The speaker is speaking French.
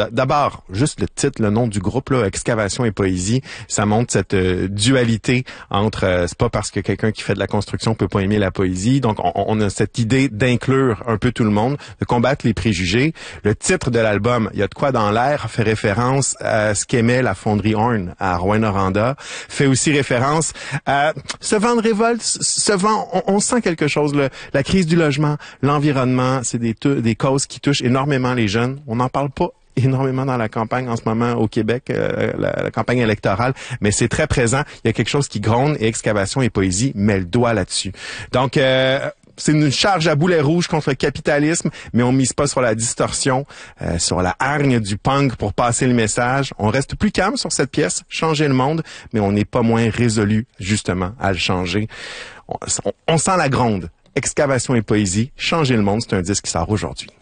D'abord, juste le titre, le nom du groupe, là, Excavation et Poésie, ça montre cette dualité entre, c'est pas parce que quelqu'un qui fait de la construction peut pas aimer la poésie. Donc, on a cette idée d'inclure un peu tout le monde, de combattre les préjugés. Le titre de l'album, Il y a de quoi dans l'air, fait référence à ce qu'aimait la fonderie Horn à Rouyn-Noranda, fait aussi référence à ce vent de révolte, ce vent, on sent quelque chose, la crise du logement, l'environnement, c'est des causes qui touchent énormément les jeunes. On n'en parle pas énormément dans la campagne en ce moment au Québec, la campagne électorale, mais c'est très présent. Il y a quelque chose qui gronde et Excavation et Poésie met le doigt là-dessus. Donc, c'est une charge à boulet rouge contre le capitalisme, mais on mise pas sur la distorsion, sur la hargne du punk pour passer le message. On reste plus calme sur cette pièce, changer le monde, mais on n'est pas moins résolu, justement, à le changer. On sent la gronde. Excavation et Poésie, changer le monde, c'est un disque qui sort aujourd'hui.